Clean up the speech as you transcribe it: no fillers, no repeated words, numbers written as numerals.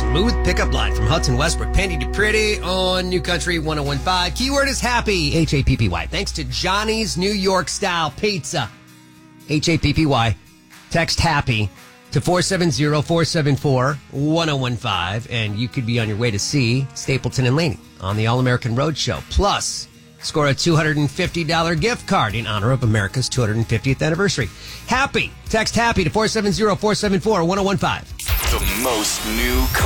Smooth pickup line from Hudson Westbrook. Pandy DePretty on New Country 101.5. Keyword is happy. Happy. Thanks to Johnny's New York Style Pizza. Happy. Text happy to 470-474-1015. And you could be on your way to see Stapleton and Laney on the All-American Roadshow. Plus, score a $250 gift card in honor of America's 250th anniversary. Happy. Text happy to 470-474-1015. The most new